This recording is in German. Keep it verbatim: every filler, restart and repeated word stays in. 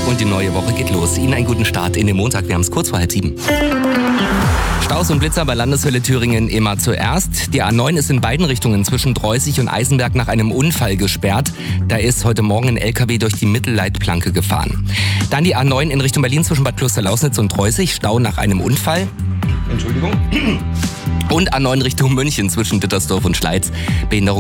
und die neue Woche geht los. Ihnen einen guten Start in den Montag. Wir haben es kurz vor halb sieben. Staus und Blitzer bei Landeshölle Thüringen immer zuerst. Die A neun ist in beiden Richtungen zwischen Dreußig und Eisenberg nach einem Unfall gesperrt. Da ist heute Morgen ein L K W durch die Mittelleitplanke gefahren. Dann die A neun in Richtung Berlin zwischen Bad Klosterlausnitz und Dreußig. Stau nach einem Unfall. Entschuldigung. Und A neun Richtung München zwischen Dittersdorf und Schleiz. Behinderung